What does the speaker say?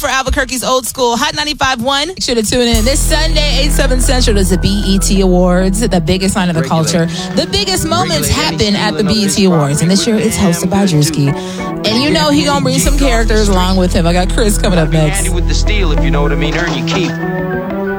For Albuquerque's Old School Hot 95.1. Make sure to tune in this Sunday, 8/7 Central. Is the BET Awards, the biggest sign of the culture. The biggest moments happen at the BET Awards, and this year it's hosted by Drewski. And you know he gonna bring some characters along with him. I got Chris coming up next. With the steel, if you know what I mean, earn your keep.